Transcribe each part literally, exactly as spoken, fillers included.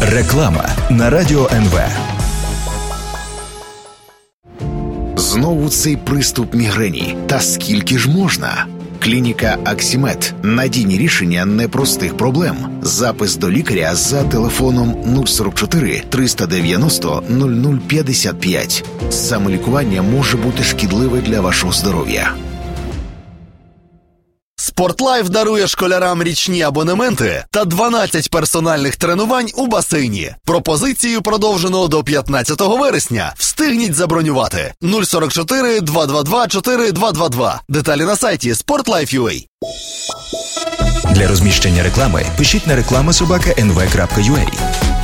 Реклама на Радіо ен ве. Знову цей приступ мігрені. Та скільки ж можна? Клініка Аксімед. Надійні рішення непростих проблем. Запис до лікаря за телефоном нуль сорок чотири триста дев'яносто нуль нуль п'ятдесят п'ять. Самолікування може бути шкідливе для вашого здоров'я. Спортлайф дарує школярам річні абонементи та дванадцять персональних тренувань у басейні. Пропозицію продовжено до п'ятнадцятого вересня. Встигніть забронювати. нуль сорок чотири два два два чотири два два два. Деталі на сайті спортлайф крапка ю а. Для розміщення реклами пишіть на реклама собака ен ве крапка ю а.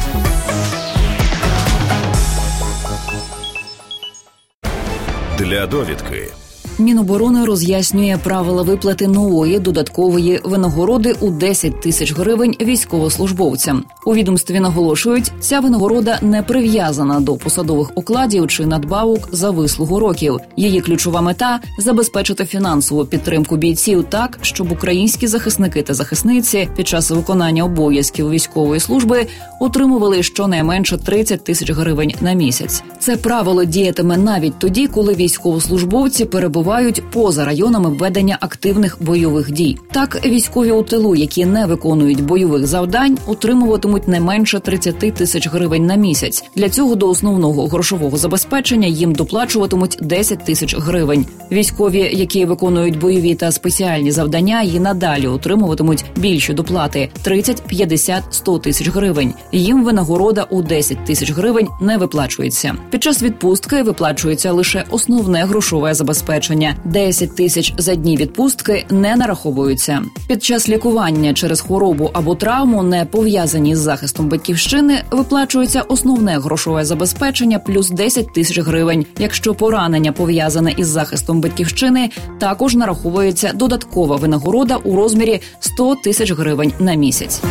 Для довідки. Міноборони роз'яснює правила виплати нової додаткової винагороди у десять тисяч гривень військовослужбовцям. У відомстві наголошують, ця винагорода не прив'язана до посадових окладів чи надбавок за вислугу років. Її ключова мета – забезпечити фінансову підтримку бійців так, щоб українські захисники та захисниці під час виконання обов'язків військової служби отримували щонайменше тридцять тисяч гривень на місяць. Це правило діятиме навіть тоді, коли військовослужбовці перебувають поза районами ведення активних бойових дій. Так, військові у тилу, які не виконують бойових завдань, отримуватимуть не менше тридцять тисяч гривень на місяць. Для цього до основного грошового забезпечення їм доплачуватимуть десять тисяч гривень. Військові, які виконують бойові та спеціальні завдання, і надалі отримуватимуть більші доплати – тридцять, п'ятдесят, сто тисяч гривень. Їм винагорода у десять тисяч гривень не виплачується. Під час відпустки виплачується лише основне грошове забезпечення. десять тисяч за дні відпустки не нараховуються. Під час лікування через хворобу або травму, не пов'язані з захистом батьківщини, виплачується основне грошове забезпечення плюс десять тисяч гривень. Якщо поранення пов'язане із захистом батьківщини, також нараховується додаткова винагорода у розмірі сто тисяч гривень на місяць.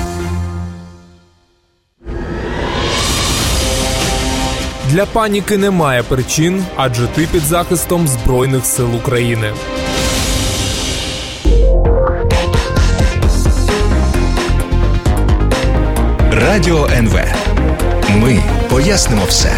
Для паніки немає причин, адже ти під захистом Збройних сил України. Радіо ен ве. Ми пояснимо все.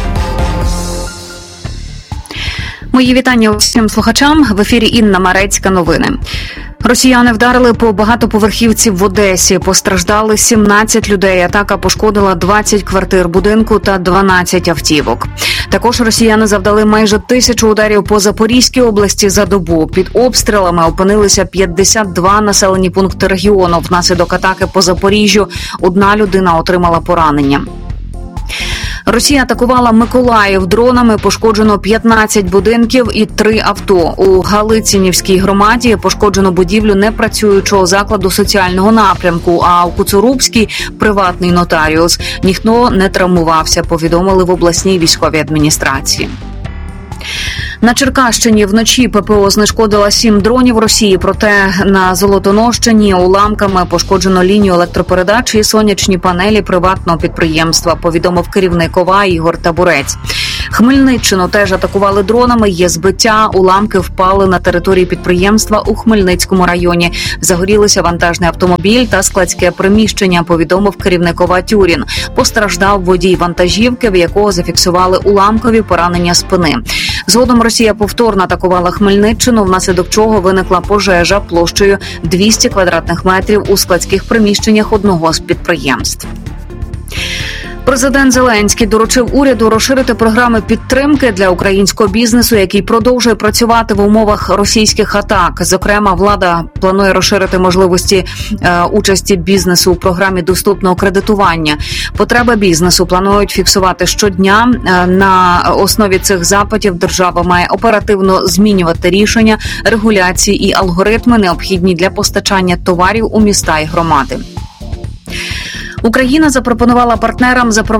Мої вітання усім слухачам. В ефірі Інна Марецька. Новини. Росіяни вдарили по багатоповерхівці в Одесі. Постраждали сімнадцять людей. Атака пошкодила двадцять квартир будинку та дванадцять автівок. Також росіяни завдали майже тисячу ударів по Запорізькій області за добу. Під обстрілами опинилися п'ятдесят два населені пункти регіону. Внаслідок атаки по Запоріжжю одна людина отримала поранення. Росія атакувала Миколаїв дронами, пошкоджено п'ятнадцять будинків і три авто. У Галицинівській громаді пошкоджено будівлю непрацюючого закладу соціального напрямку, а у Куцурубській – приватний нотаріус. Ніхто не травмувався, повідомили в обласній військовій адміністрації. На Черкащині вночі ППО знешкодила сім дронів Росії, проте на Золотонощині уламками пошкоджено лінію електропередач і сонячні панелі приватного підприємства, повідомив керівник ОВА Ігор Табурець. Хмельниччину теж атакували дронами, є збиття, уламки впали на території підприємства у Хмельницькому районі. Загорілися вантажний автомобіль та складське приміщення, повідомив керівник ОВА Тюрін. Постраждав водій вантажівки, в якого зафіксували уламкові поранення спини. Згодом Росія повторно атакувала Хмельниччину, внаслідок чого виникла пожежа площею двісті квадратних метрів у складських приміщеннях одного з підприємств. Президент Зеленський доручив уряду розширити програми підтримки для українського бізнесу, який продовжує працювати в умовах російських атак. Зокрема, влада планує розширити можливості е, участі бізнесу у програмі доступного кредитування. Потреби бізнесу планують фіксувати щодня. Е, на основі цих запитів держава має оперативно змінювати рішення, регуляції і алгоритми, необхідні для постачання товарів у міста і громади. Україна запропонувала партнерам запровадити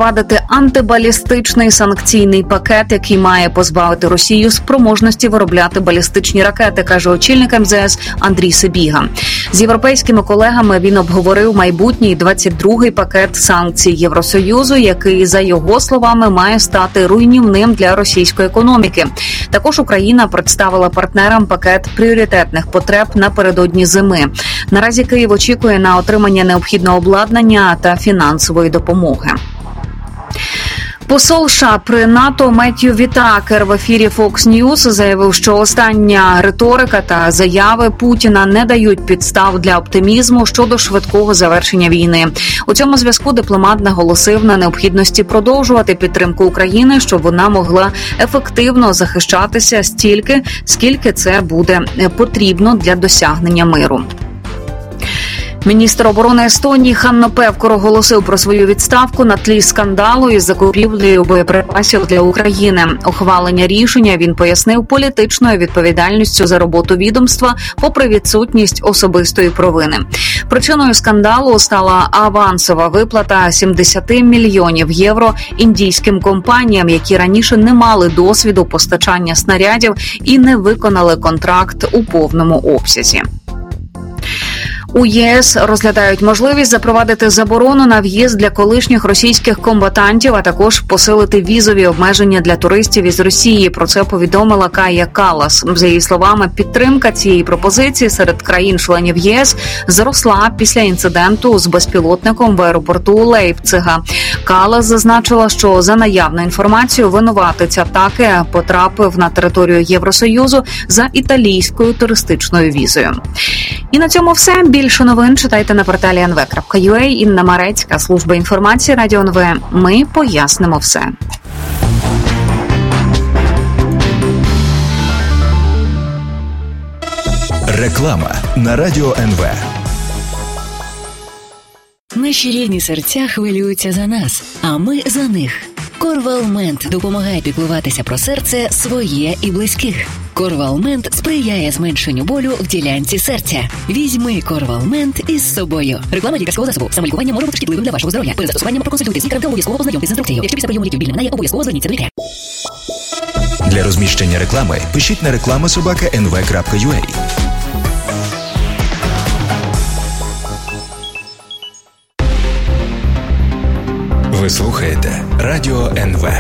антибалістичний санкційний пакет, який має позбавити Росію спроможності виробляти балістичні ракети, каже очільник ем зе ес Андрій Сибіга. З європейськими колегами він обговорив майбутній двадцять другий пакет санкцій Євросоюзу, який, за його словами, має стати руйнівним для російської економіки. Також Україна представила партнерам пакет пріоритетних потреб напередодні зими. Наразі Київ очікує на отримання необхідного обладнання та фінансової допомоги. Посол США при НАТО Меттью Вітакер в ефірі Fox News заявив, що остання риторика та заяви Путіна не дають підстав для оптимізму щодо швидкого завершення війни. У цьому зв'язку дипломат наголосив на необхідності продовжувати підтримку України, щоб вона могла ефективно захищатися стільки, скільки це буде потрібно для досягнення миру. Міністр оборони Естонії Ханно Певкур оголосив про свою відставку на тлі скандалу із закупівлею боєприпасів для України. Ухвалення рішення він пояснив політичною відповідальністю за роботу відомства, попри відсутність особистої провини. Причиною скандалу стала авансова виплата сімдесят мільйонів євро індійським компаніям, які раніше не мали досвіду постачання снарядів і не виконали контракт у повному обсязі. У ЄС розглядають можливість запровадити заборону на в'їзд для колишніх російських комбатантів, а також посилити візові обмеження для туристів із Росії. Про це повідомила Кая Каллас. За її словами, підтримка цієї пропозиції серед країн-членів ЄС зросла після інциденту з безпілотником в аеропорту Лейпцига. Каллас зазначила, що за наявною інформацією винуватець атаки потрапив на територію Євросоюзу за італійською туристичною візою. І на цьому все. Більше новин читайте на порталі ен ве крапка ю а. Інна Марецька, служба інформації Радіо ен ве. Ми пояснимо все. Реклама на Радіо ен ве. Наші рідні серця хвилюються за нас, а ми за них. Корвалмент допомагає піклуватися про серце своє і близьких. Корвалмент сприяє зменшенню болю в ділянці серця. Візьми Корвалмент із собою. Реклама лікарського засобу. Самолікування може бути шкідливим для вашого здоров'я. Перед застосуванням проконсультуйтесь з лікарем та обов'язково ознайомтесь з інструкцією. Якщо після прийому ліків біль не минає, обов'язково зверніться до лікаря. Для розміщення реклами пишіть на реклама собака ен ве крапка ю а. Ви слухаєте Радіо ен ве.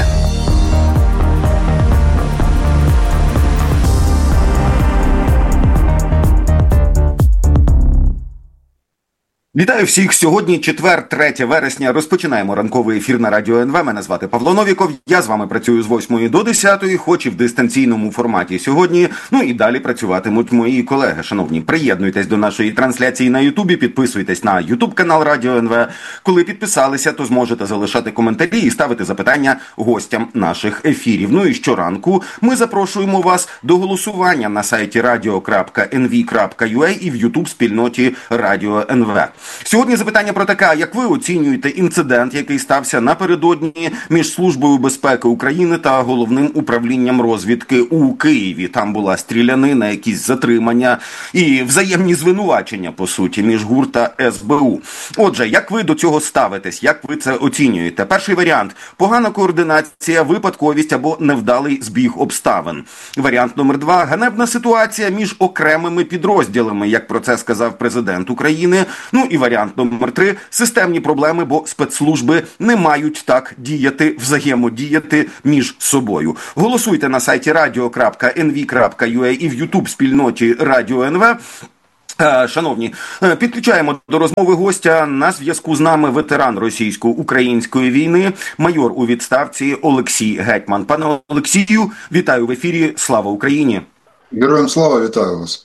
Вітаю всіх! Сьогодні четвер, третє вересня. Розпочинаємо ранковий ефір на Радіо ен ве. Мене звати Павло Новіков. Я з вами працюю з восьмої до десятої, хоч і в дистанційному форматі сьогодні. Ну і далі працюватимуть мої колеги. Шановні, приєднуйтесь до нашої трансляції на Ютубі, підписуйтесь на Ютуб-канал Радіо ен ве. Коли підписалися, то зможете залишати коментарі і ставити запитання гостям наших ефірів. Ну і щоранку ми запрошуємо вас до голосування на сайті радіо крапка ен ве крапка ю а і в Ютуб-спільноті Радіо ен ве. Сьогодні запитання про таке: як ви оцінюєте інцидент, який стався напередодні між Службою безпеки України та Головним управлінням розвідки у Києві? Там була стрілянина, якісь затримання і взаємні звинувачення, по суті, між ГУР та ес бе у. Отже, як ви до цього ставитесь? Як ви це оцінюєте? Перший варіант – погана координація, випадковість або невдалий збіг обставин. Варіант номер два – ганебна ситуація між окремими підрозділами, як про це сказав президент України. Ну і варіант номер три – системні проблеми, бо спецслужби не мають так діяти, взаємодіяти між собою. Голосуйте на сайті радіо крапка ен ве крапка ю а і в Ютуб-спільноті Радіо ен ве. Шановні, підключаємо до розмови гостя. На зв'язку з нами ветеран російсько-української війни, майор у відставці Олексій Гетьман. Пане Олексію, вітаю в ефірі. Слава Україні! Героям слава, вітаю вас!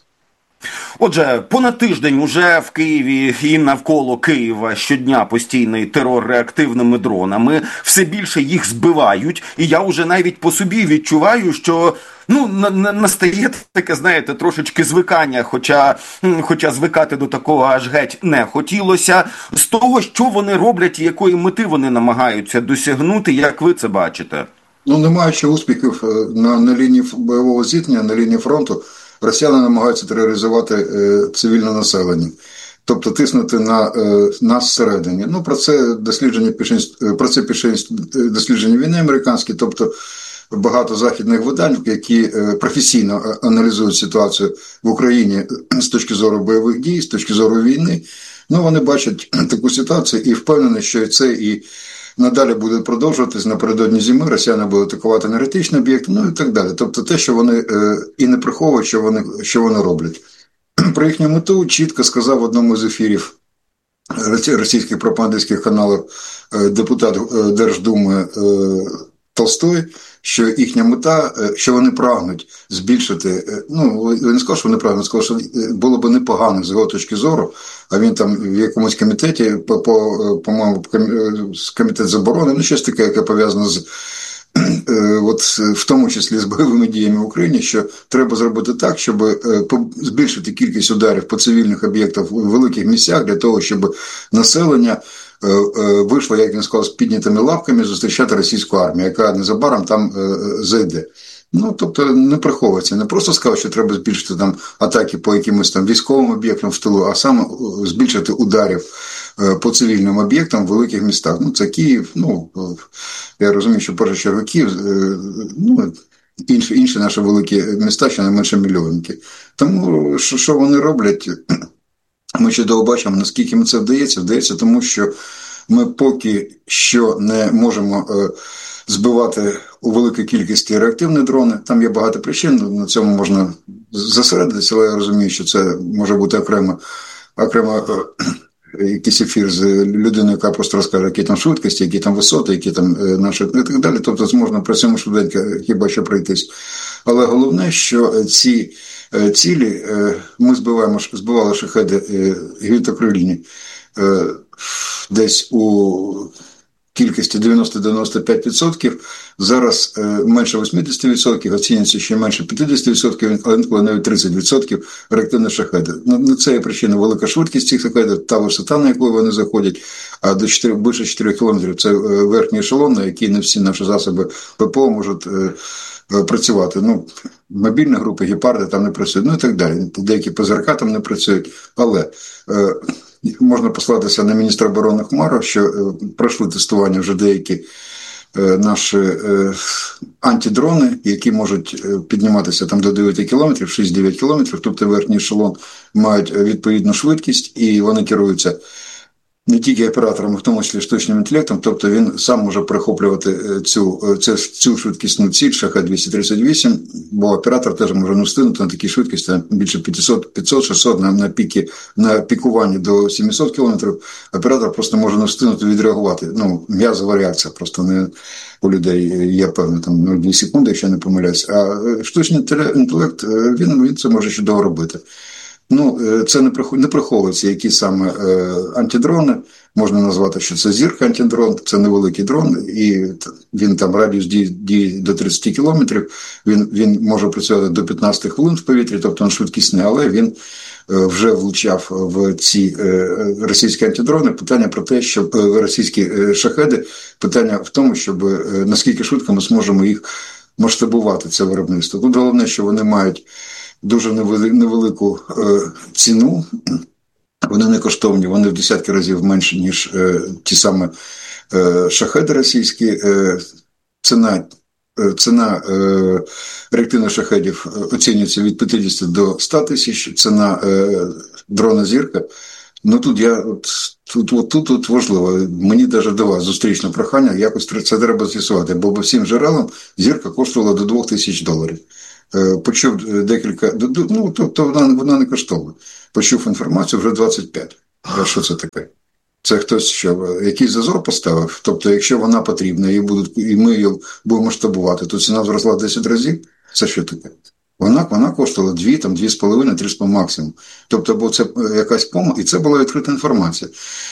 Отже, понад тиждень уже в Києві і навколо Києва щодня постійний терор реактивними дронами. Все більше їх збивають. І я вже навіть по собі відчуваю, що ну, на, на, настає таке, знаєте, трошечки звикання, хоча, хоча звикати до такого аж геть не хотілося. З того, що вони роблять і якої мети вони намагаються досягнути, як ви це бачите? Ну, не маючи успіхів на, на лінії бойового зіткнення, на лінії фронту, росіяни намагаються тероризувати е, цивільне населення. тобто тиснути на е, нас всередині. Ну, про це дослідження пише, про це пише дослідження війни американське, тобто багато західних видань, які е, професійно аналізують ситуацію в Україні з точки зору бойових дій, з точки зору війни. Ну, вони бачать таку ситуацію і впевнені, що це і надалі буде продовжуватись. Напередодні зими росіяни будуть атакувати енергетичні об'єкти, ну і так далі. Тобто те, що вони е, і не приховують, що вони, що вони роблять. Про їхню мету чітко сказав в одному з ефірів російських пропагандистських каналів депутат Держдуми Толстой, що їхня мета, що вони прагнуть збільшити, ну, я не скажу, що вони прагнуть, сказав, що було б непогано з його точки зору, а він там в якомусь комітеті, по, по, по-моєму, комітет з оборони, ну, щось таке, яке пов'язано з, от, в тому числі з бойовими діями в Україні, що треба зробити так, щоб збільшити кількість ударів по цивільних об'єктах у великих місцях, для того, щоб населення вийшло, як він сказав, з піднятими лапками зустрічати російську армію, яка незабаром там зайде. Ну, тобто не приховується. Не просто сказав, що треба збільшити там атаки по якимось там військовим об'єктам в тилу, а саме збільшити ударів по цивільним об'єктам в великих містах. Ну, це Київ, ну, я розумію, що в першу чергу Київ, ну, інші, інші наші великі міста, що не менше мільйонники. Тому, що, що вони роблять, ми чудово бачимо, наскільки їм це вдається. Вдається тому, що ми поки що не можемо збивати у великій кількості реактивні дрони. Там є багато причин, на цьому можна зосередитися, але я розумію, що це може бути окремо, окремо якийсь ефір з людиною, яка просто розкаже, які там швидкості, які там висоти, які там наші, і так далі. Тобто можна про цьому швиденько хіба що пройтись. Але головне, що ці цілі ми збиваємо, збивали шахеди гвинтокрилні десь у кількості дев'яносто-дев'яносто п'ять відсотків, зараз менше вісімдесят відсотків, оцінюється ще менше п'ятдесят відсотків, але інколи навіть тридцять відсотків реактивні шахеди. На це є причина велика швидкість цих шахедів, та висота, на яку вони заходять, а до чотирьох, більше чотирьох кілометрів – це верхній ешелон, на який не всі наші засоби ППО можуть працювати. Ну, мобільні групи, гепарди там не працюють, ну і так далі. Деякі ПЗРК там не працюють, але е, можна послатися на міністра оборони Хмару, що е, пройшли тестування вже деякі е, наші е, антидрони, які можуть підніматися там до дев'ять кілометрів, шість-дев'ять кілометрів, тобто верхній ешелон мають відповідну швидкість і вони керуються не тільки оператором, в тому числі штучним інтелектом, тобто він сам може перехоплювати цю, цю, цю швидкісну ціль, шахед двісті тридцять вісім, бо оператор теж може не встигнути на такій швидкості, більше п'ятсот-шістсот на, на, піки, на пікуванні до сімсот кілометрів, оператор просто може не встигнути відреагувати. Ну, м'язова реакція просто не у людей, я певно, там ну, дві секунди, якщо не помиляюсь. А штучний інтелект, він, він це може чудово робити. Ну, це не приховується, які саме е, антидрони, можна назвати, що це зірка антидрон, це невеликий дрон, і він там радіус дії, дії до тридцять кілометрів, він, він може працювати до п'ятнадцять хвилин в повітрі, тобто він швидкісний, але він е, вже влучав в ці е, російські антидрони. Питання про те, щоб е, російські е, шахеди, питання в тому, щоб е, наскільки швидко ми зможемо їх масштабувати, це виробництво. Тут головне, що вони мають дуже невелику е, ціну, вони не коштовні, вони в десятки разів менше, ніж е, ті самі е, шахеди російські. Е, ціна е, ціна е, реактивних шахедів оцінюється від п'ятдесят до ста тисяч, ціна е, дрона «Зірка». Ну тут я от, тут, от, тут, тут важливо, мені навіть до вас зустрічне прохання, якось це треба з'ясувати, бо по всім джерелам «Зірка» коштувала до двох тисяч доларів. Почув декілька, ну, тобто вона, вона не коштовна. Почув інформацію, вже двадцять п'ять. А що це таке? Це хтось що, якийсь зазор поставив? Тобто, якщо вона потрібна, і, будуть, і ми її будемо масштабувати, то ціна зросла десять разів? Це що таке? Вона, вона коштувала дві, там, дві з половиною, три з половиною максимум. Тобто, бо це якась помилка, і це була відкрита інформація.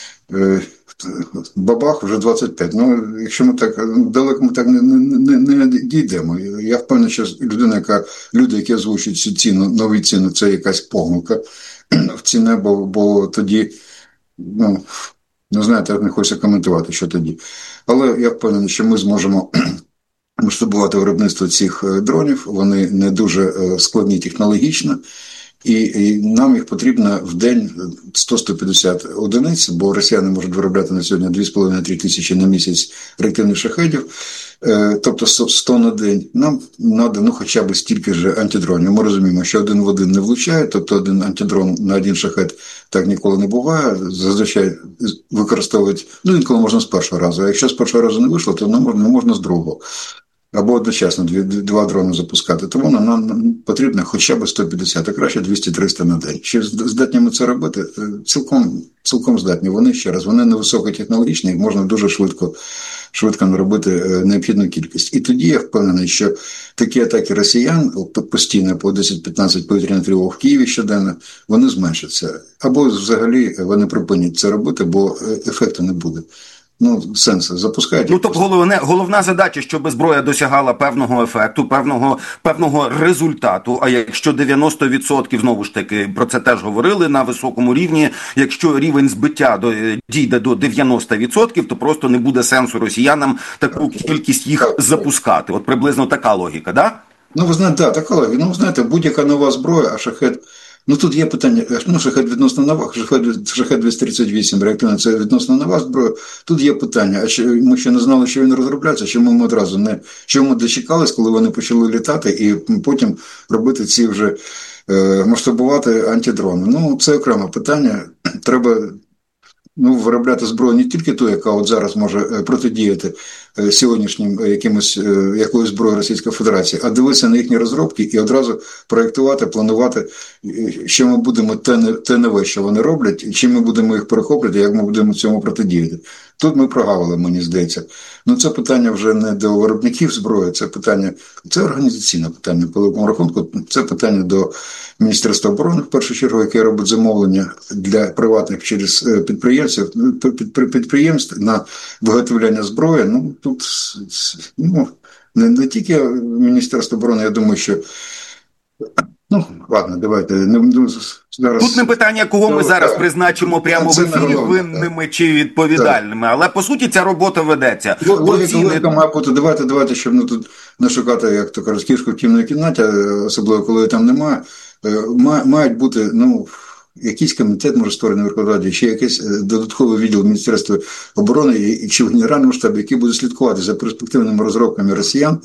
Бабах вже двадцять п'ять. Ну, якщо ми так далеко ми так не, не, не дійдемо. Я впевнений, що людина, яка люди, які озвучують цю ціну, нові ціни, це якась помилка в ціні, бо, бо тоді, ну, не знаєте, не хочеться коментувати, що тоді. Але я впевнений, що ми зможемо масштабувати виробництво цих дронів. Вони не дуже складні технологічно. І, і нам їх потрібно в день сто - сто п'ятдесят одиниць, бо росіяни можуть виробляти на сьогодні дві з половиною - три тисячі на місяць реактивних шахедів, тобто сто на день. Нам треба ну, хоча б стільки ж антидронів. Ми розуміємо, що один в один не влучає, тобто один антидрон на один шахед так ніколи не буває. Зазвичай використовують, ну інколи можна з першого разу, а якщо з першого разу не вийшло, то не можна, не можна з другого. Або одночасно дві, два дрони запускати. Тому нам потрібно хоча б сто п'ятдесят, а краще двісті - триста на день. Чи здатні ми це робити? Цілком, цілком здатні. Вони, ще раз, вони не високотехнологічні, їх можна дуже швидко, швидко наробити необхідну кількість. І тоді я впевнений, що такі атаки росіян постійно по десять - п'ятнадцять повітряних тривог в Києві щоденно, вони зменшаться. Або взагалі вони припинять це робити, бо ефекту не буде. Ну, сенс запускають. Ну, тобто головне, головна задача, щоб зброя досягала певного ефекту, певного, певного результату, а якщо дев'яносто відсотків, знову ж таки, про це теж говорили на високому рівні, якщо рівень збиття до, дійде до дев'яносто відсотків, то просто не буде сенсу росіянам таку кількість їх запускати. От приблизно така логіка, да? Ну, ви знаєте, да, така логіка. Ну, ви знаєте, будь-яка нова зброя, а шахед... Ну, тут є питання, ну, шахед відносно нова, шахед двісті тридцять вісім реактивна, це відносно нова зброя. Тут є питання, а чи ми ще не знали, що він розробляється, чому ми одразу не, чому ми дочекались, коли вони почали літати, і потім робити ці вже, е, масштабувати антидрони. Ну, це окреме питання, треба... Ну, виробляти зброю не тільки ту, яка от зараз може протидіяти сьогоднішнім якимось, якоюсь зброю Російської Федерації, а дивитися на їхні розробки і одразу проєктувати, планувати, що ми будемо те, те нове, що вони роблять, чим ми будемо їх перехоплювати, як ми будемо цьому протидіяти. Тут ми прогавили, мені здається. Ну, це питання вже не до виробників зброї, це питання, це організаційне питання, по великому рахунку, це питання до Міністерства оборони, в першу чергу, яке робить замовлення для приватних через підприємців, підприємств на виготовляння зброї. Ну, тут ну, не, не тільки Міністерство оборони, я думаю, що ну, ладно, давайте. Не, зараз... Тут не питання, кого ми зараз призначимо прямо в ефірі винними чи відповідальними, але по суті ця робота ведеться. Логіка, логіка має бути, давайте, давайте, щоб ну, тут не шукати, як то кажуть, кішку в тімній кімнаті, особливо коли там немає, мають бути, ну, якийсь комітет може створений в Верховній Раді, чи якийсь додатковий відділ Міністерства оборони, чи в Генеральному штабі, який буде слідкувати за перспективними розробками росіян.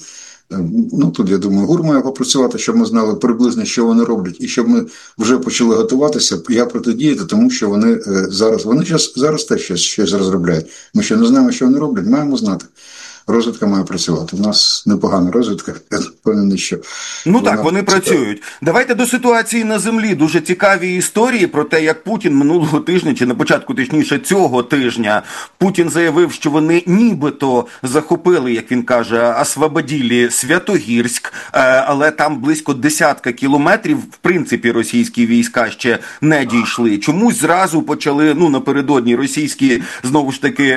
Ну, тут, я думаю, ГУР має попрацювати, щоб ми знали приблизно, що вони роблять, і щоб ми вже почали готуватися, як протидіяти, тому що вони зараз, вони зараз, зараз теж щось, щось розробляють. Ми ще не знаємо, що вони роблять, маємо знати. Розвідка має працювати. У нас непогана розвідка, я впевнений, що... Ну так, вони цікаві. Працюють. Давайте до ситуації на землі. Дуже цікаві історії про те, як Путін минулого тижня, чи на початку, точніше, цього тижня, Путін заявив, що вони нібито захопили, як він каже, освободили Святогірськ, але там близько десятка кілометрів, в принципі, російські війська ще не дійшли. Чомусь зразу почали, ну, напередодні російські, знову ж таки,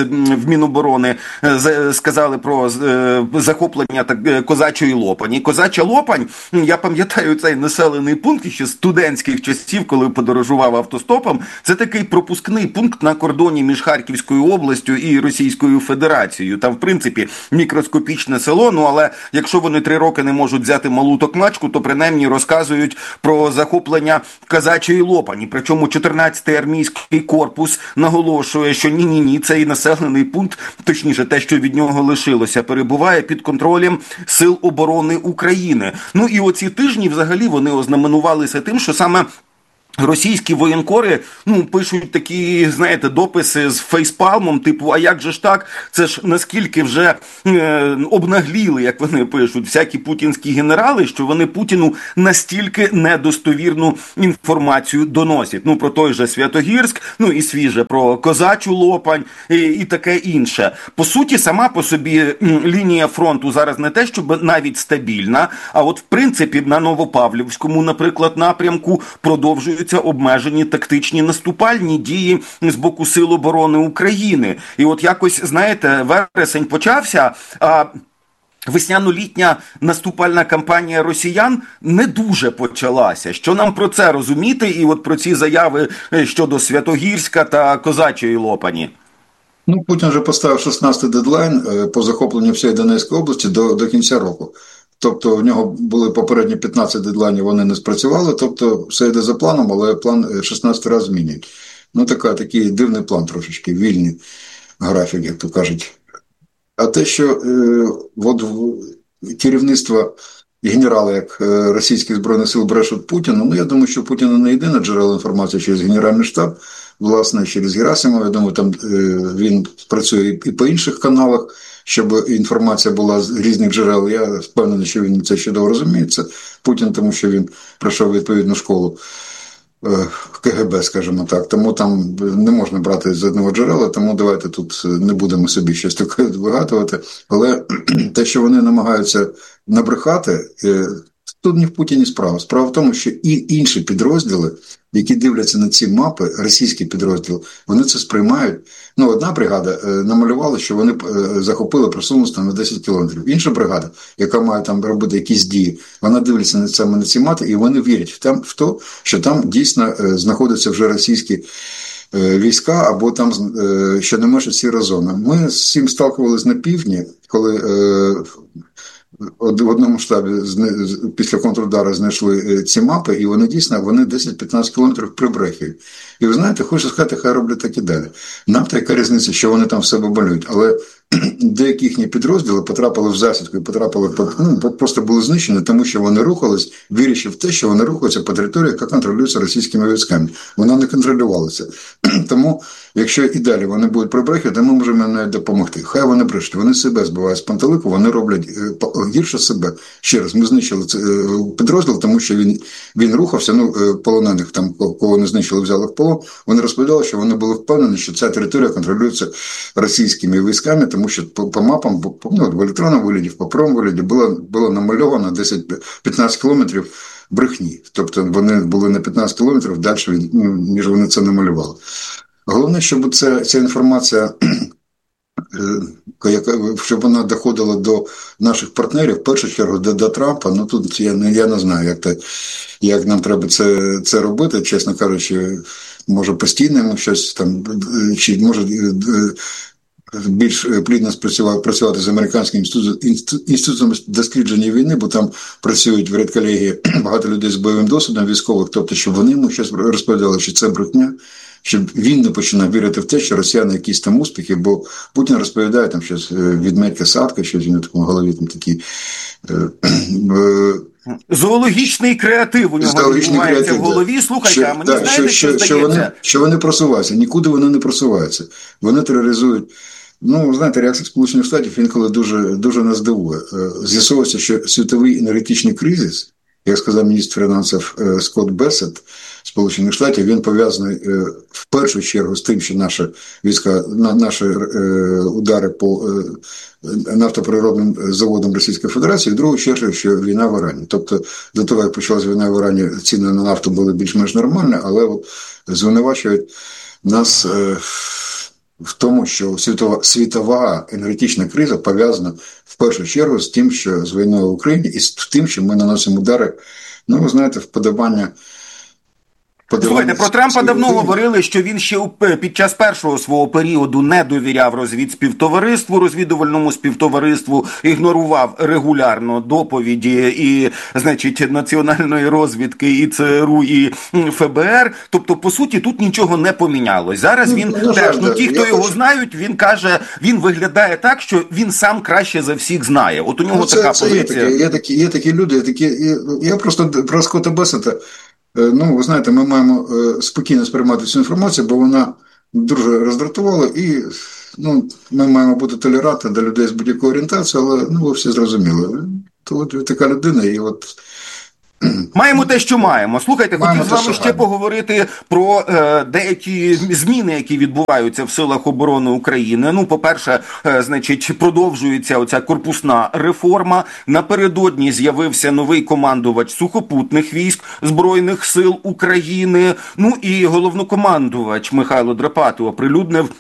в Міноборони сказали про е, захоплення так, Козачої Лопані. Козача Лопань, я пам'ятаю цей населений пункт ще з студентських часів, коли подорожував автостопом, це такий пропускний пункт на кордоні між Харківською областю і Російською Федерацією. Там, в принципі, мікроскопічне село, ну, але якщо вони три роки не можуть взяти малу Токмачку, то принаймні розказують про захоплення Козачої Лопані. Причому чотирнадцятий армійський корпус наголошує, що ні-ні-ні, цей населений пункт, точніше, те, що від нього лишилося, перебуває під контролем Сил оборони України. Ну і оці тижні взагалі вони ознаменувалися тим, що саме російські воєнкори, ну, пишуть такі, знаєте, дописи з фейспалмом, типу, а як же ж так, це ж наскільки вже е, обнагліли, як вони пишуть, всякі путінські генерали, що вони Путіну настільки недостовірну інформацію доносять. Ну, про той же Святогірськ, ну, і свіже про Козачу Лопань, і, і таке інше. По суті, сама по собі лінія фронту зараз не те, щоб навіть стабільна, а от, в принципі, на Новопавлівському, наприклад, напрямку продовжують обмежені тактичні наступальні дії з боку Сил оборони України. І от якось, знаєте, вересень почався, а весняно-літня наступальна кампанія росіян не дуже почалася. Що нам про це розуміти і от про ці заяви щодо Святогірська та Козачої Лопані? Ну, Путін вже поставив шістнадцятий дедлайн по захопленню всієї Донецької області до, до кінця року. Тобто в нього були попередні п'ятнадцять дедлайнів, вони не спрацювали, тобто все йде за планом, але план шістнадцять разів змінюють. Ну, така, такий дивний план трошечки, вільний графік, як то кажуть. А те, що е, от, керівництво і генерали, як е, російських збройних сил брешуть Путіну, ну, я думаю, що Путіна не єдине джерело інформації через Генеральний штаб, власне, через Герасимова, я думаю, там е, він працює і по інших каналах, щоб інформація була з різних джерел. Я впевнений, що він це чудово розуміє. Це Путін, тому що він пройшов відповідну школу КГБ, скажімо так. Тому там не можна брати з одного джерела, тому давайте тут не будемо собі щось таке вигадувати. Але те, що вони намагаються набрехати, тут не в Путіні справа. Справа в тому, що і інші підрозділи, які дивляться на ці мапи, російські підрозділи, вони це сприймають. Ну, одна бригада е, намалювала, що вони е, захопили, просунулися там на десять кілометрів. Інша бригада, яка має там робити якісь дії, вона дивиться на це, на ці мапи, і вони вірять в, там, в те, що там дійсно е, знаходяться вже російські е, війська, або там е, щонайменше сіра зона. Ми з цим сталкувалися на півдні, коли е, в одному штабі після контрудару знайшли ці мапи, і вони дійсно, вони десять-п'ятнадцять кілометрів прибрехують. І ви знаєте, хочу сказати, хай роблять так і далі. Нам та яка різниця, що вони там в себе балюють, але деякі їхні підрозділи потрапили в засідку і потрапили, ну, просто були знищені, тому що вони рухались, вірячи в те, що вони рухаються по території, яка контролюється російськими військами. Вона не контролювалася. Тому, якщо і далі вони будуть прибрехувати, ми можемо навіть допомогти. Хай вони брешуть, вони себе збивають з пантелику, вони роблять гірше себе. Ще раз, ми знищили підрозділ, тому що він, він рухався, ну, полонених там, кого не знищили, взяли в полон, вони розповідали, що вони були впевнені, що ця територія контролюється російськими військами, тому що по, по мапам, ну, в електронному вигляді, в паперовому вигляді було, було намальовано десять-п'ятнадцять кілометрів брехні. Тобто вони були на п'ятнадцять кілометрів далі, ну, ніж вони це намалювали. Головне, щоб це, ця інформація, щоб вона доходила до наших партнерів, в першу чергу до, до Трампа. Ну тут я не, я не знаю, як, те, як нам треба це, це робити, чесно кажучи, може постійно йому щось там, чи може більш плідно працювати з американським інститутом дослідження війни, бо там працюють в редколегії багато людей з бойовим досвідом військових, тобто, щоб вони йому щось розповідали, що це брехня, щоб він не починав вірити в те, що росіяни якісь там успіхи, бо Путін розповідає там щось відметка Садка, щось в такому голові там такі... Зоологічний креатив у нього відбувається в голові. Слухайте, що, а мені да, знаєте, що, що, що, що вони, що вони просуваються, нікуди вони не просуваються. Вони тероризують. Ну, знаєте, реакція Сполучених Штатів інколи дуже, дуже нас дивує. З'ясовується, що світовий енергетичний кризис, як сказав міністр фінансів Скотт Бессет Сполучених Штатів, він пов'язаний в першу чергу з тим, що наші війська, наші удари по нафтопереробним заводам Російської Федерації, в другу чергу, що війна в Ірані. Тобто, до того, як почалась війна в Ірані, ціни на нафту були більш-менш нормальні, але от звинувачують нас в тому, що світова, світова енергетична криза пов'язана в першу чергу з тим, що з війною в Україні, і з тим, що ми наносимо удари, ну, ви знаєте, вподобання. Слухайте, про Трампа давно говорили, що він ще під час першого свого періоду не довіряв розвідспівтовариству, розвідувальному співтовариству, ігнорував регулярно доповіді і, значить, національної розвідки, і ЦРУ, і ФБР. Тобто, по суті, тут нічого не помінялось. Зараз він ну, теж, ну ті, хто його хочу... знають, він каже, він виглядає так, що він сам краще за всіх знає. От у нього ну, це, така це позиція. Є такі, є, такі, є такі люди, є такі, є, я просто про Скотта Бессета. Ну, ви знаєте, ми маємо спокійно сприймати цю інформацію, бо вона дуже роздратувала, і ну, ми маємо бути толерантні до людей з будь-якої орієнтації, але ну, ви всі зрозуміли. То от така людина, і от... Маємо те, що маємо. Слухайте, хотів з вами ще маємо. поговорити про е, деякі зміни, які відбуваються в силах оборони України. Ну, по-перше, е, значить, продовжується оця корпусна реформа. Напередодні з'явився новий командувач сухопутних військ Збройних сил України. Ну і головнокомандувач Михайло Драпатов оприлюднив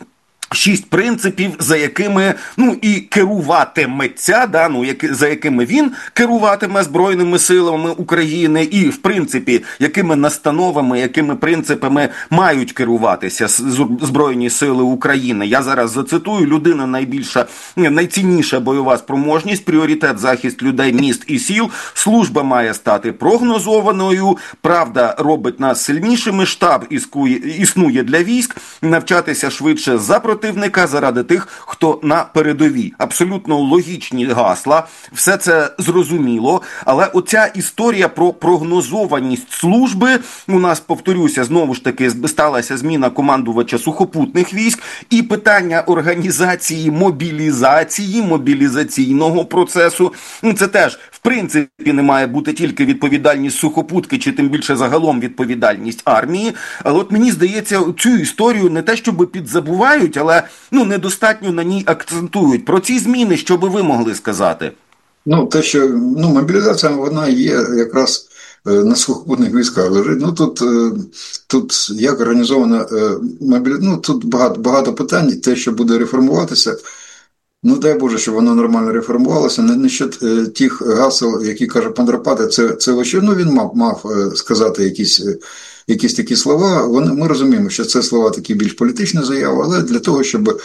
шість принципів, за якими, ну, і керуватиметься, да, ну, як, за якими він керуватиме Збройними силами України, і, в принципі, якими настановами, якими принципами мають керуватися Збройні сили України. Я зараз зацитую: людина найбільша, найцінніша бойова спроможність, пріоритет захист людей, міст і сіл, служба має стати прогнозованою, правда робить нас сильнішими, штаб існує для військ, навчатися швидше за противника заради тих, хто на передовій. Абсолютно логічні гасла, все це зрозуміло, але оця історія про прогнозованість служби, у нас, повторюся, знову ж таки сталася зміна командувача сухопутних військ, і питання організації мобілізації, мобілізаційного процесу, це теж, в принципі, не має бути тільки відповідальність сухопутки, чи тим більше загалом відповідальність армії, але от мені здається, цю історію не те, щоб підзабувають, але, ну, недостатньо на ній акцентують. Про ці зміни, що би ви могли сказати? Ну, те, що, ну, мобілізація, вона є якраз на сухопутних військах лежить. Ну, тут, тут як організована мобілізація, ну, тут багато, багато питань, те, що буде реформуватися, ну, дай Боже, щоб воно нормально реформувалося. Не, не що тих гасел, які каже пан Драпата, це, це лише, ну, він мав, мав сказати якісь, якісь такі слова. Вони, ми розуміємо, що це слова такі більш політичні заяви, але для того, щоб...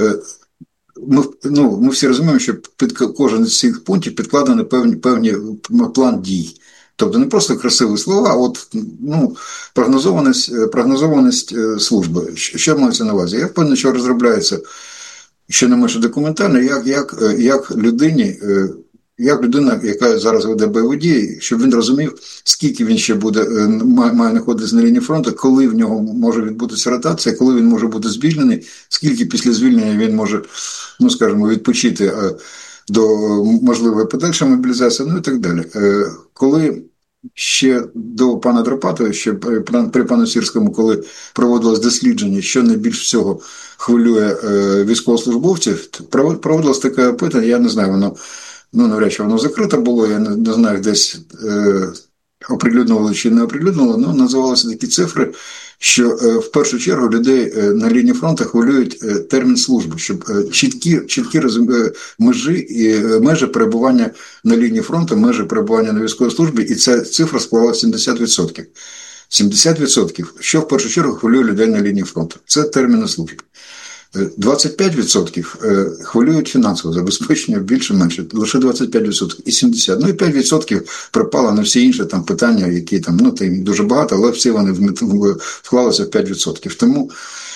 Ми, ну, ми всі розуміємо, що під кожен з цих пунктів підкладені певні, певні план дій. Тобто не просто красиві слова, а от, ну, прогнозованість, прогнозованість служби. Що мається на увазі? Я впевнений, що розробляється ще не менше документально, як, як, як людині, як людина, яка зараз веде бойові дії, щоб він розумів, скільки він ще буде, має знаходитися на лінії фронту, коли в нього може відбутися ротація, коли він може бути звільнений, скільки після звільнення він може, ну, скажімо, відпочити до можливої подальшої мобілізації, ну і так далі. Коли ще до пана Драпатова, ще при пану Сірському, коли проводилось дослідження, що найбільш всього хвилює військовослужбовців, проводилось таке опитання, я не знаю, воно, ну, навряд чи воно закрите було, я не, не знаю, десь е, оприлюднювали чи не оприлюднювали, ну, називалися такі цифри, що е, в першу чергу людей е, на лінії фронту хвилюють е, термін служби, щоб е, чіткі, чіткі розум, е, межі, і, е, межі перебування на лінії фронту, межі перебування на військовій службі, і ця цифра склала сімдесят відсотків. сімдесят відсотків, що в першу чергу хвилює людей на лінії фронту. Це терміни служби. двадцять п'ять відсотків хвилюють фінансове забезпечення, більше-менше, лише двадцять п'ять відсотків і сімдесят відсотків. Ну і п'ять відсотків припало на всі інші там питання, які там, ну, там дуже багато, але всі вони вклалися в п'ять відсотків. Тому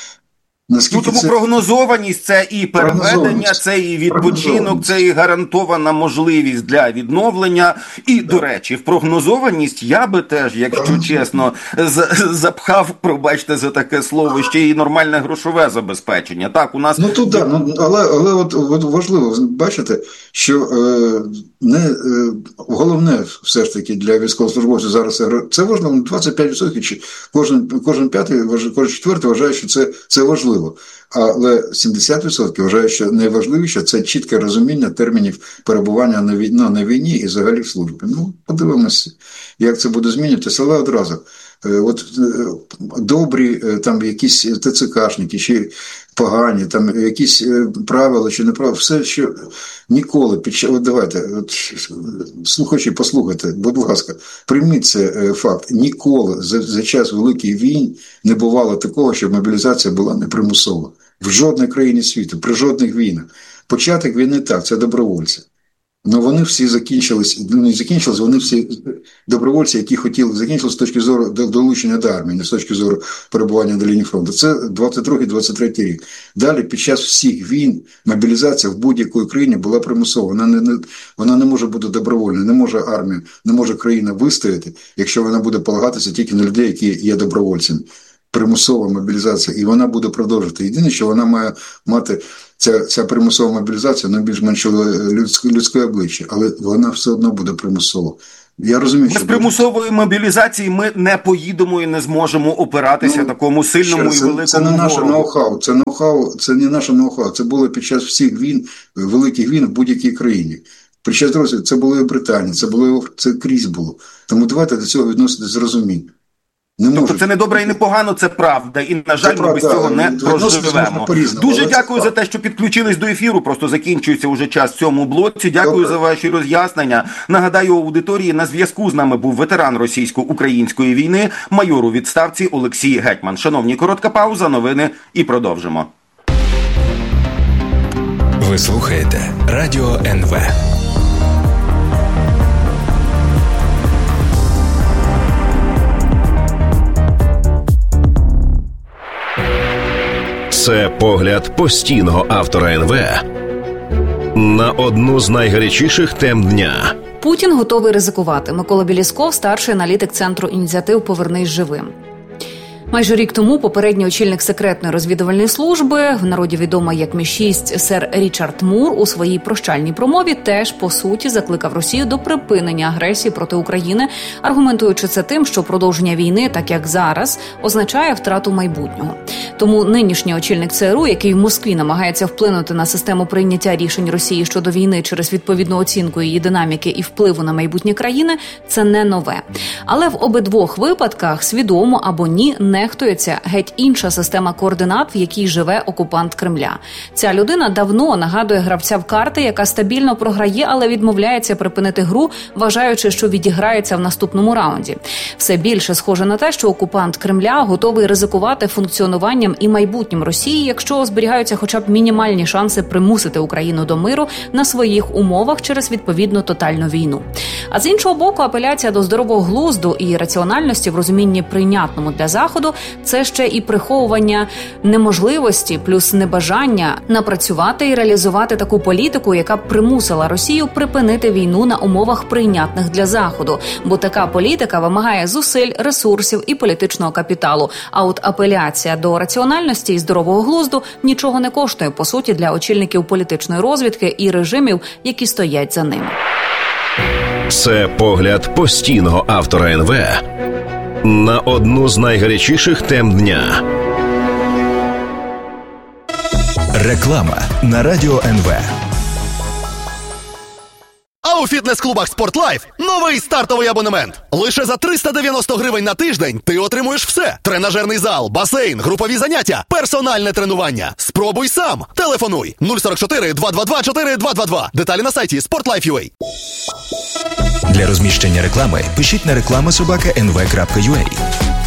Ну, тому це... прогнозованість – це і переведення, це і відпочинок, це і гарантована можливість для відновлення. І, до речі, в прогнозованість я би теж, якщо чесно, запхав, пробачте за таке слово, ще і нормальне грошове забезпечення. Так, у нас... Ну, тут, так, ну, але, але от, от важливо, бачите, що е, не, е, головне все ж таки для військовослужбовців зараз це важливо, двадцять п'ять відсотків, чи кожен, кожен п'ятий, кожен четвертий вважає, що це, це важливо. Але сімдесят відсотків вважають, що найважливіше – це чітке розуміння термінів перебування на війні, на війні і взагалі в службі. Ну, подивимося, як це буде змінюватися, але одразу. От добрі там якісь ТЦКшники, чи погані, там якісь правила, чи неправила, все, що ніколи під час, от давайте, от, слухачі, послухайте, будь ласка, прийміть це факт, ніколи за, за час Великих війн не бувало такого, щоб мобілізація була непримусова. В жодній країні світу, при жодних війнах. Початок війни так, це добровольці. Ну, вони всі закінчились, ну, не закінчились, вони всі добровольці, які хотіли, закінчились з точки зору долучення до армії, не з точки зору перебування на лінії фронту. Це двадцять другий - двадцять третій рік. Далі, під час всіх війн, мобілізація в будь-якій країні була примусова. Вона не, не, вона не може бути добровольною, не може армія, не може країна вистояти, якщо вона буде полагатися тільки на людей, які є добровольцями. Примусова мобілізація, і вона буде продовжувати. Єдине, що вона має мати, ця, ця примусова мобілізація, ну, більш-менш людське, людське обличчя, але вона все одно буде примусова. Я розумію, Без примусової мобілізації ми не поїдемо і не зможемо опиратися, ну, такому сильному і великому це не наше ноу-хау, це ноу-хау, це не наше ноу-хау, це було під час всіх війн, великих війн в будь-якій країні. Під час Росії це було і в Британії, це було, це крізь було. Тому давайте до цього відноситися з розумінням. Не тобто це не добре і не погано, це правда. І, на жаль, це ми без правда, цього не проживемо. Дуже дякую за те, що підключились до ефіру. Просто закінчується уже час в цьому блоці. Дякую добре. за ваші роз'яснення. Нагадаю аудиторії, на зв'язку з нами був ветеран російсько-української війни, майор у відставці Олексій Гетьман. Шановні, коротка пауза, новини і продовжимо. Ви слухаєте Радіо ен ве. Це погляд постійного автора ен ве на одну з найгарячіших тем дня. Путін готовий ризикувати. Микола Білісков, старший аналітик Центру ініціатив «Повернись живим». Майже рік тому попередній очільник секретної розвідувальної служби, в народі відома як Мі шість, сер Річард Мур, у своїй прощальній промові теж, по суті, закликав Росію до припинення агресії проти України, аргументуючи це тим, що продовження війни, так як зараз, означає втрату майбутнього. Тому нинішній очільник це ер у, який в Москві намагається вплинути на систему прийняття рішень Росії щодо війни через відповідну оцінку її динаміки і впливу на майбутнє країни, це не нове. Але в обидвох випадках, свідомо або ні, нехтується геть інша система координат, в якій живе окупант Кремля. Ця людина давно нагадує гравця в карти, яка стабільно програє, але відмовляється припинити гру, вважаючи, що відіграється в наступному раунді. Все більше схоже на те, що окупант Кремля готовий ризикувати функціонуванням і майбутнім Росії, якщо зберігаються хоча б мінімальні шанси примусити Україну до миру на своїх умовах через відповідну тотальну війну. А з іншого боку, апеляція до здорового глузду і раціональності в розумінні прийнятному для Заходу – це ще і приховування неможливості плюс небажання напрацювати і реалізувати таку політику, яка б примусила Росію припинити війну на умовах прийнятних для Заходу. Бо така політика вимагає зусиль, ресурсів і політичного капіталу. А от апеляція до раціональності і здорового глузду нічого не коштує, по суті, для очільників політичної розвідки і режимів, які стоять за ними. Це погляд постійного автора ен ве на одну з найгарячіших тем дня. Реклама на Радіо ен ве. А у фітнес-клубах «Спортлайф» новий стартовий абонемент. Лише за триста дев'яносто гривень на тиждень ти отримуєш все. Тренажерний зал, басейн, групові заняття, персональне тренування. Спробуй сам. Телефонуй нуль сорок чотири два два два чотири два два два. Деталі на сайті спортлайф крапка ю а. Для розміщення реклами пишіть на реклама собака ен ве крапка ю а.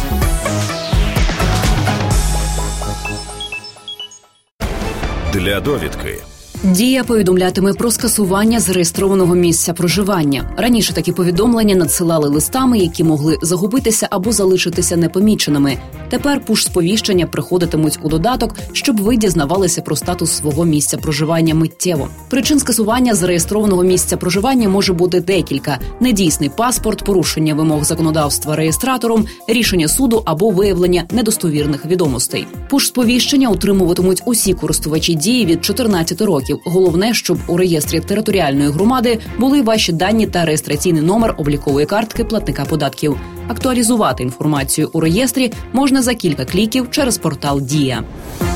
Для довідки. Дія повідомлятиме про скасування зареєстрованого місця проживання. Раніше такі повідомлення надсилали листами, які могли загубитися або залишитися непоміченими. Тепер пуш-сповіщення приходитимуть у додаток, щоб ви дізнавалися про статус свого місця проживання миттєво. Причин скасування зареєстрованого місця проживання може бути декілька: недійсний паспорт, порушення вимог законодавства реєстратором, рішення суду або виявлення недостовірних відомостей. Пуш-сповіщення отримуватимуть усі користувачі Дії від чотирнадцяти років. Головне, щоб у реєстрі територіальної громади були ваші дані та реєстраційний номер облікової картки платника податків. Актуалізувати інформацію у реєстрі можна за кілька кліків через портал Дія.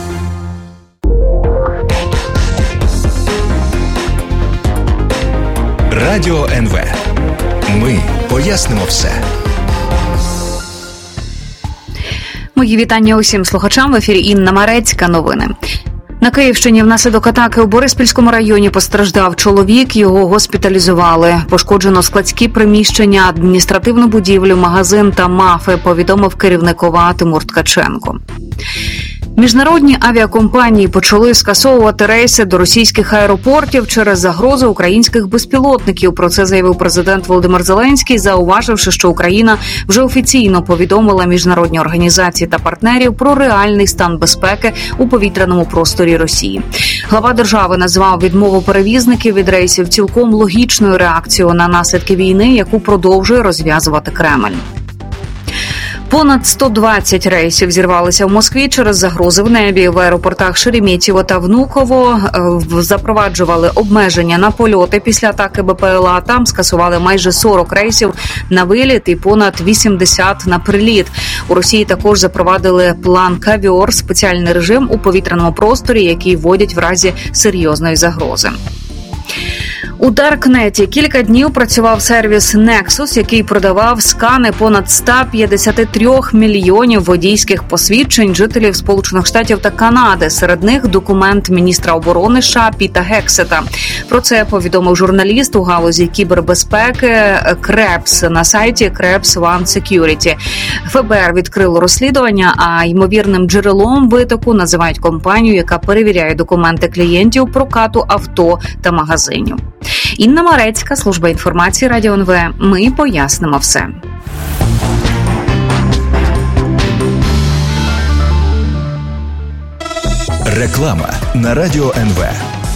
Радіо ен ве. Ми пояснимо все. Мої вітання усім слухачам. В ефірі Інна Марецька. Новини. На Київщині внаслідок атаки у Бориспільському районі постраждав чоловік, його госпіталізували. Пошкоджено складські приміщення, адміністративну будівлю, магазин та мафи, повідомив керівник ОВА Тимур Ткаченко. Міжнародні авіакомпанії почали скасовувати рейси до російських аеропортів через загрозу українських безпілотників. Про це заявив президент Володимир Зеленський, зауваживши, що Україна вже офіційно повідомила міжнародні організації та партнерів про реальний стан безпеки у повітряному просторі Росії. Глава держави назвав відмову перевізників від рейсів цілком логічною реакцією на наслідки війни, яку продовжує розв'язувати Кремль. Понад сто двадцять рейсів зірвалися в Москві через загрози в небі. В аеропортах Шереметьєво та Внуково запроваджували обмеження на польоти після атаки Бе Пе Ел А. Там скасували майже сорок рейсів на виліт і понад вісімдесят на приліт. У Росії також запровадили план «Кавьор» – спеціальний режим у повітряному просторі, який вводять в разі серйозної загрози. У Даркнеті кілька днів працював сервіс Nexus, який продавав скани понад сто п'ятдесят три мільйонів водійських посвідчень жителів Сполучених Штатів та Канади. Серед них документ міністра оборони США Піта Гексета. Про це повідомив журналіст у галузі кібербезпеки Крепс на сайті Крепс One Security. Ф Б Р відкрило розслідування, а ймовірним джерелом витоку називають компанію, яка перевіряє документи клієнтів прокату авто та магазинів. Інна Марецька, служба інформації Радіо ен ве. Ми пояснимо все. Реклама на Радіо ен ве.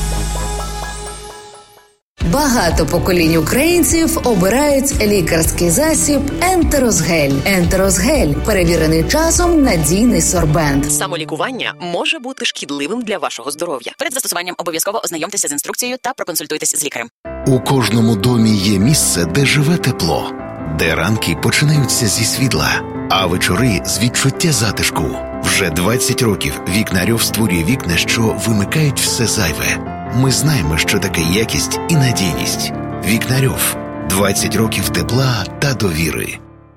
Багато поколінь українців обирають лікарський засіб Ентерозгель. Ентерозгель – перевірений часом надійний сорбент. Самолікування може бути шкідливим для вашого здоров'я. Перед застосуванням обов'язково ознайомтеся з інструкцією та проконсультуйтесь з лікарем. У кожному домі є місце, де живе тепло, де ранки починаються зі світла, а вечори з відчуття затишку. Вже двадцять років Вікнарьов створює вікна, що вимикають все зайве. Ми знаємо, що таке якість і надійність. Вікнарьов. двадцять років тепла та довіри.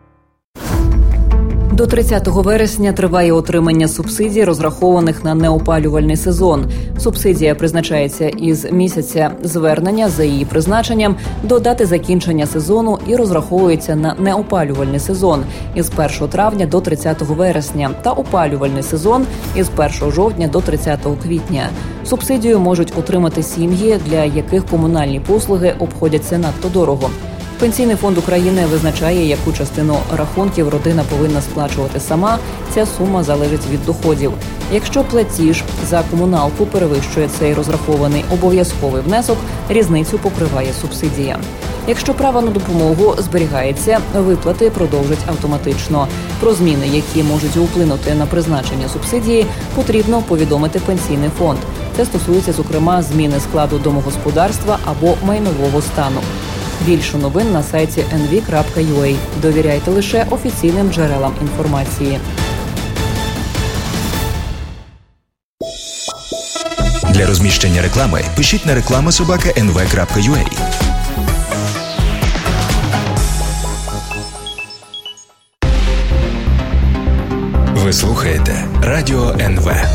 До тридцятого вересня триває отримання субсидій, розрахованих на неопалювальний сезон. Субсидія призначається із місяця звернення за її призначенням до дати закінчення сезону і розраховується на неопалювальний сезон із першого травня до тридцятого вересня та опалювальний сезон із першого жовтня до тридцятого квітня. Субсидію можуть отримати сім'ї, для яких комунальні послуги обходяться надто дорого. Пенсійний фонд України визначає, яку частину рахунків родина повинна сплачувати сама. Ця сума залежить від доходів. Якщо платіж за комуналку перевищує цей розрахований обов'язковий внесок, різницю покриває субсидія. Якщо право на допомогу зберігається, виплати продовжать автоматично. Про зміни, які можуть вплинути на призначення субсидії, потрібно повідомити Пенсійний фонд. Це стосується, зокрема, зміни складу домогосподарства або майнового стану. Більше новин на сайті ен ві крапка ю а. Довіряйте лише офіційним джерелам інформації. Для розміщення реклами пишіть на реклама собака ен ве крапка ю а. Ви слухаєте Радіо ен ве.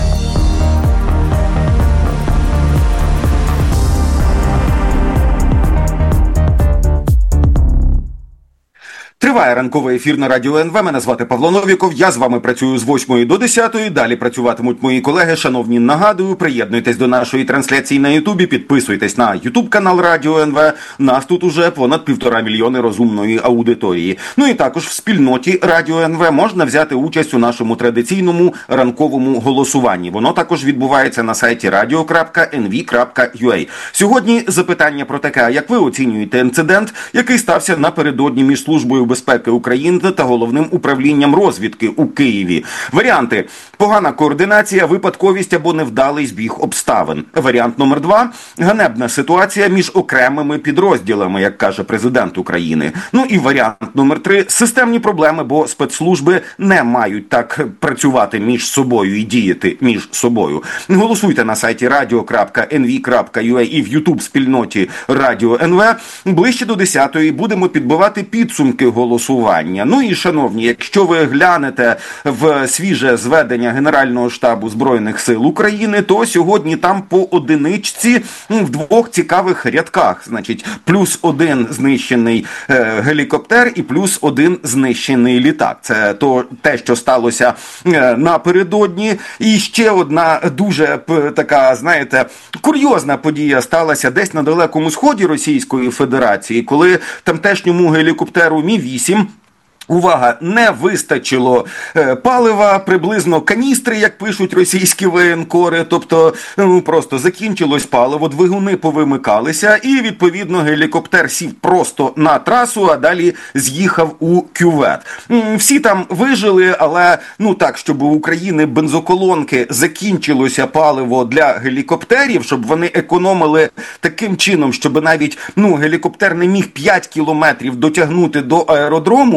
Триває ранковий ефір на Радіо ен ве. Мене звати Павло Новіков. Я з вами працюю з восьмої до десятої. Далі працюватимуть мої колеги. Шановні, нагадую, приєднуйтесь до нашої трансляції на Ютубі, підписуйтесь на Ютуб-канал Радіо ен ве. Нас тут уже понад півтора мільйони розумної аудиторії. Ну і також в спільноті Радіо ен ве можна взяти участь у нашому традиційному ранковому голосуванні. Воно також відбувається на сайті радіо крапка ен ві крапка ю а. Сьогодні запитання про таке: як ви оцінюєте інцидент, який стався напередодні між Службою безпеки України та Головним управлінням розвідки у Києві? Варіанти: погана координація, випадковість або невдалий збіг обставин. Варіант номер два – ганебна ситуація між окремими підрозділами, як каже президент України. Ну і варіант номер три – системні проблеми, бо спецслужби не мають так працювати між собою і діяти між собою. Голосуйте на сайті радіо крапка ен ві крапка ю а і в Ютуб-спільноті Радіо ен ве. Ближче до десятої будемо підбивати підсумки голосування. Ну і, шановні, якщо ви глянете в свіже зведення Генерального штабу Збройних сил України, то сьогодні там по одиничці в двох цікавих рядках. Значить, плюс один знищений е, гелікоптер і плюс один знищений літак. Це то, те, що сталося е, напередодні. І ще одна дуже п, така, знаєте, курйозна подія сталася десь на Далекому Сході Російської Федерації, коли тамтешньому гелікоптеру Мі вісім, увага, не вистачило е, палива, приблизно каністри, як пишуть російські воєнкори, тобто ну, просто закінчилось паливо, двигуни повимикалися і, відповідно, гелікоптер сів просто на трасу, а далі з'їхав у кювет. Всі там вижили, але, ну так, щоб у України бензоколонки закінчилося паливо для гелікоптерів, щоб вони економили таким чином, щоб навіть, ну, гелікоптер не міг п'ять кілометрів дотягнути до аеродрому, ну,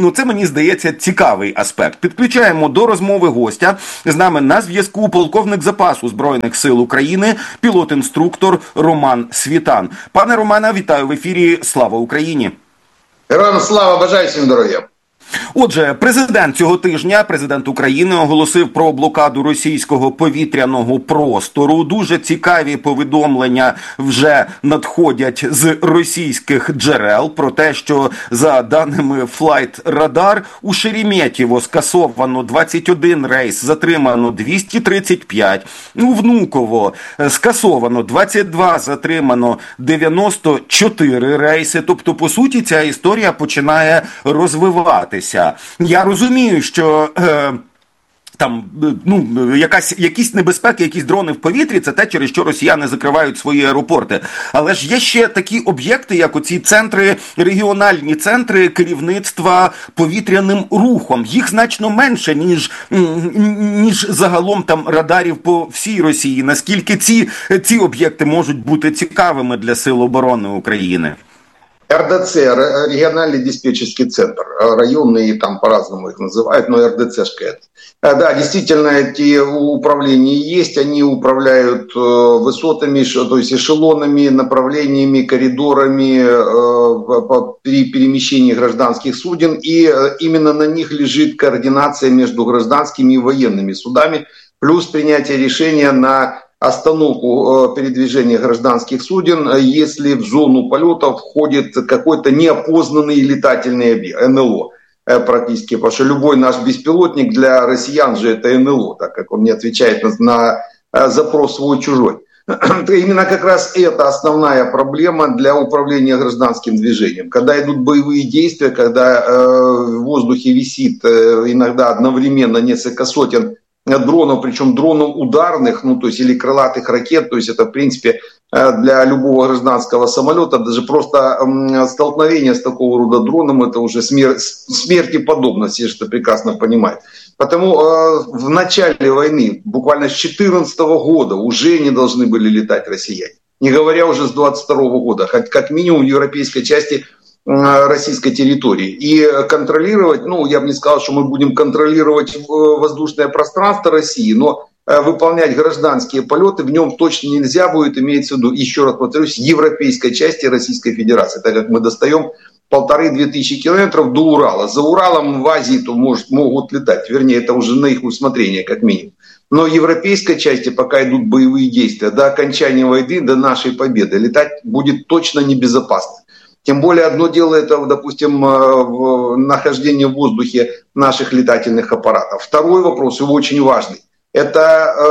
Ну, це, мені здається, цікавий аспект. Підключаємо до розмови гостя. З нами на зв'язку полковник запасу Збройних сил України, пілот-інструктор Роман Світан. Пане Романе, вітаю в ефірі. Слава Україні! Героям слава, бажаю всім здоров'я! Отже, президент цього тижня, президент України, оголосив про блокаду російського повітряного простору. Дуже цікаві повідомлення вже надходять з російських джерел про те, що за даними Flight Radar у Шереметьєво скасовано двадцять один рейс, затримано двісті тридцять п'ять. У Внуково скасовано двадцять два, затримано дев'яносто чотири рейси. Тобто, по суті, ця історія починає розвиватися. Я розумію, що е, там ну, якась, якісь небезпеки, якісь дрони в повітрі – це те, через що росіяни закривають свої аеропорти. Але ж є ще такі об'єкти, як оці центри, регіональні центри керівництва повітряним рухом. Їх значно менше, ніж, ніж загалом там радарів по всій Росії. Наскільки ці, ці об'єкти можуть бути цікавими для Сил оборони України? РДЦ, региональный диспетчерский центр, районные там по-разному их называют, но РДЦшка это. Да, действительно, эти управления есть, они управляют высотами, то есть эшелонами, направлениями, коридорами при перемещении гражданских суден, и именно на них лежит координация между гражданскими и военными судами, плюс принятие решения на остановку передвижения гражданских суден, если в зону полета входит какой-то неопознанный летательный объект, эн эл о практически, потому что любой наш беспилотник для россиян же это эн эл о, так как он не отвечает на, на запрос свой-чужой. Именно как раз это основная проблема для управления гражданским движением. Когда идут боевые действия, когда э, в воздухе висит э, иногда одновременно несколько сотен дронов, причем дронов ударных, ну то есть или крылатых ракет, то есть это в принципе для любого гражданского самолета, даже просто столкновение с такого рода дроном, это уже смер- смерти подобно, все это прекрасно понимают. Потому э, в начале войны, буквально с две тысячи четырнадцатого года, уже не должны были летать россияне, не говоря уже с две тысячи двадцать второго года, хоть как минимум в европейской части российской территории. И контролировать, ну, я бы не сказал, что мы будем контролировать воздушное пространство России, но выполнять гражданские полеты в нем точно нельзя будет, имеется в виду, еще раз повторюсь, европейской части Российской Федерации, так как мы достаем полторы-две тысячи километров до Урала. За Уралом в Азии то может, могут летать, вернее, это уже на их усмотрение, как минимум. Но в европейской части, пока идут боевые действия, до окончания войны, до нашей победы, летать будет точно небезопасно. Тем более одно дело это, допустим, нахождение в воздухе наших летательных аппаратов. Второй вопрос, и очень важный, это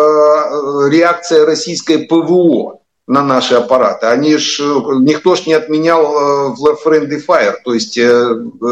э, реакция российской ПВО на наши аппараты. Они ж, никто ж не отменял э, friendly fire, то есть э,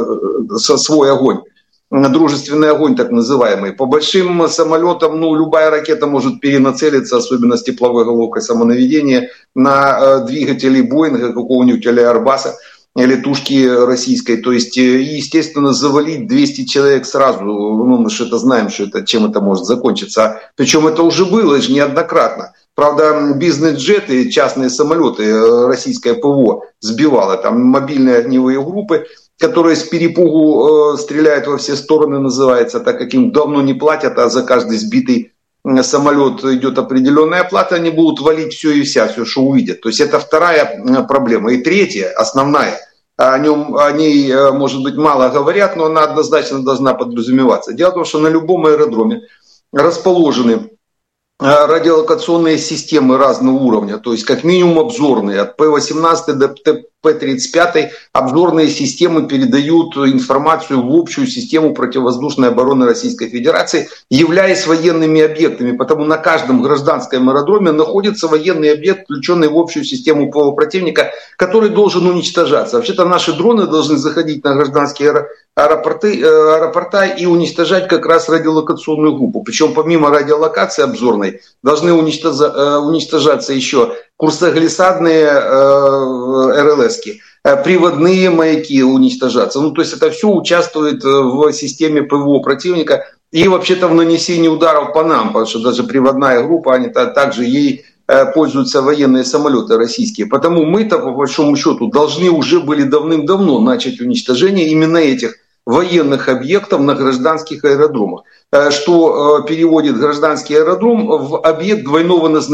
э, свой огонь, дружественный огонь так называемый. По большим самолетам, ну, любая ракета может перенацелиться, особенно с тепловой головкой самонаведения, на э, двигатели Боинга какого-нибудь или Airbus, или тушки российской, то есть, естественно, завалить двести человек сразу, ну, мы же это знаем, что это, чем это может закончиться, причем это уже было же неоднократно. Правда, бизнес-джеты, частные самолеты российское ПВО сбивало, там мобильные огневые группы, которые с перепугу э, стреляют во все стороны, называется, так как им давно не платят, а за каждый сбитый самолет идет определенная оплата, они будут валить все и вся, все, что увидят. То есть это вторая проблема. И третья, основная, о, нем, о ней, может быть, мало говорят, но она однозначно должна подразумеваться. Дело в том, что на любом аэродроме расположены радиолокационные системы разного уровня, то есть как минимум обзорные, от П восемнадцать до П тридцать пять обзорные системы передают информацию в общую систему противовоздушной обороны Российской Федерации, являясь военными объектами, потому на каждом гражданском аэродроме находится военный объект, включенный в общую систему ПВО противника, который должен уничтожаться. Вообще-то наши дроны должны заходить на гражданские аэропорты, аэропорта и уничтожать как раз радиолокационную группу. Причем помимо радиолокации обзорной должны уничтожа, уничтожаться еще курсоглиссадные эр эл эс-ки, приводные маяки уничтожаться. Ну, то есть это все участвует в системе ПВО противника и вообще-то в нанесении ударов по нам, потому что даже приводная группа, они также ей пользуются военные самолеты российские. Потому мы-то, по большому счету, должны уже были давным-давно начать уничтожение именно этих военных объектов на гражданских аэродромах, что переводит гражданский аэродром в объект двойного назначения.